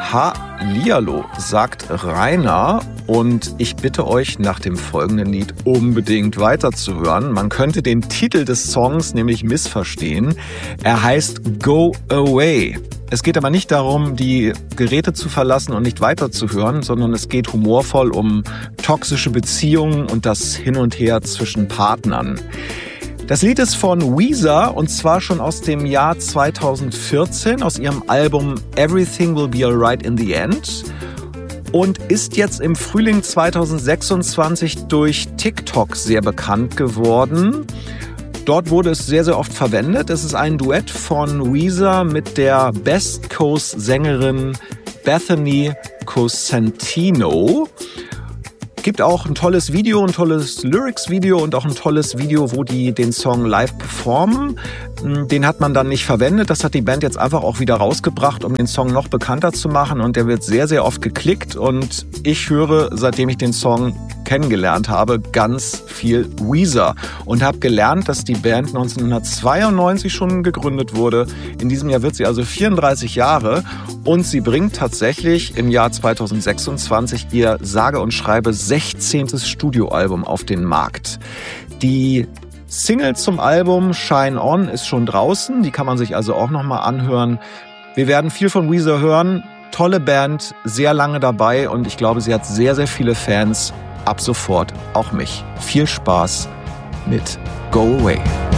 Hallihallo, sagt Rainer. Und ich bitte euch, nach dem folgenden Lied unbedingt weiterzuhören. Man könnte den Titel des Songs nämlich missverstehen. Er heißt Go Away. Es geht aber nicht darum, die Geräte zu verlassen und nicht weiterzuhören, sondern es geht humorvoll um toxische Beziehungen und das Hin und Her zwischen Partnern. Das Lied ist von Weezer und zwar schon aus dem Jahr 2014, aus ihrem Album Everything Will Be Alright in the End und ist jetzt im Frühling 2026 durch TikTok sehr bekannt geworden. Dort wurde es sehr, sehr oft verwendet. Es ist ein Duett von Weezer mit der Best Coast-Sängerin Bethany Cosentino. Gibt auch ein tolles Video, ein tolles Lyrics-Video und auch ein tolles Video, wo die den Song live performen. Den hat man dann nicht verwendet. Das hat die Band jetzt einfach auch wieder rausgebracht, um den Song noch bekannter zu machen. Und der wird sehr, sehr oft geklickt. Und ich höre, seitdem ich den Song kennengelernt habe, ganz viel Weezer. Und habe gelernt, dass die Band 1992 schon gegründet wurde. In diesem Jahr wird sie also 34 Jahre. Und sie bringt tatsächlich im Jahr 2026 ihr sage und schreibe 16. Studioalbum auf den Markt. Die Single zum Album Shine On ist schon draußen, die kann man sich also auch nochmal anhören. Wir werden viel von Weezer hören, tolle Band, sehr lange dabei und ich glaube, sie hat sehr, sehr viele Fans, ab sofort auch mich. Viel Spaß mit Go Away.